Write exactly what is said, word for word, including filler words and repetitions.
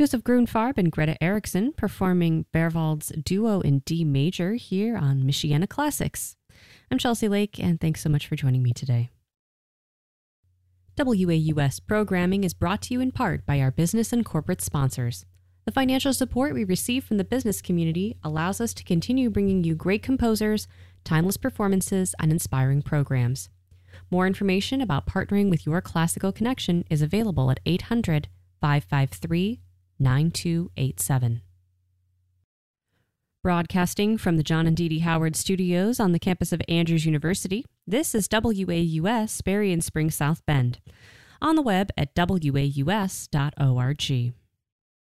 Joseph Grunfarb and Greta Erickson performing Berwald's Duo in D major here on Michiana Classics. I'm Chelsea Lake, and thanks so much for joining me today. W A U S programming is brought to you in part by our business and corporate sponsors. The financial support we receive from the business community allows us to continue bringing you great composers, timeless performances, and inspiring programs. More information about partnering with your classical connection is available at eight hundred, five five three, nine two eight seven. Broadcasting from the John and Dee Dee Howard Studios on the campus of Andrews University, this is W A U S Berrien Springs South Bend, on the web at w a u s dot org.